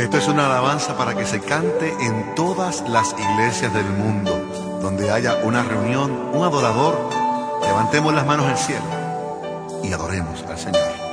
Esto es una alabanza para que se cante en todas las iglesias del mundo. Donde haya una reunión, un adorador, levantemos las manos al cielo y adoremos al Señor.